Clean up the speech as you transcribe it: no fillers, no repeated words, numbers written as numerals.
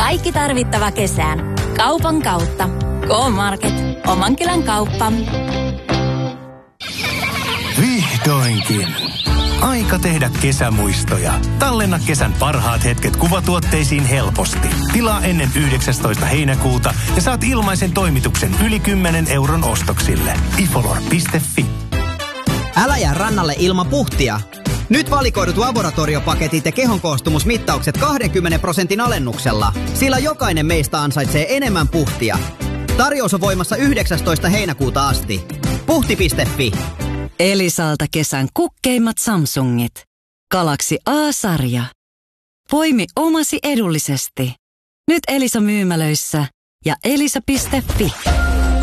Kaikki tarvittava kesään. Kaupan kautta. K-Market. Oman kylän kauppa. Vihdoinkin. Aika tehdä kesämuistoja. Tallenna kesän parhaat hetket kuvatuotteisiin helposti. Tilaa ennen 19. heinäkuuta ja saat ilmaisen toimituksen yli 10 euron ostoksille. ifolor.fi. Älä jää rannalle ilman puhtia. Nyt valikoidut laboratoriopaketit ja kehonkoostumusmittaukset 20% alennuksella, sillä jokainen meistä ansaitsee enemmän puhtia. Tarjous on voimassa 19. heinäkuuta asti. Puhti.fi. Elisalta kesän kukkeimmat Samsungit. Galaxy A-sarja. Poimi omasi edullisesti. Nyt Elisa myymälöissä ja elisa.fi.